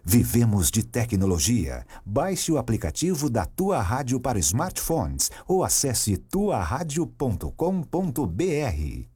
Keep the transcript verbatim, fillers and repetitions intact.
Vivemos de tecnologia. Baixe o aplicativo da Tua Rádio para smartphones ou acesse tua rádio ponto com ponto br.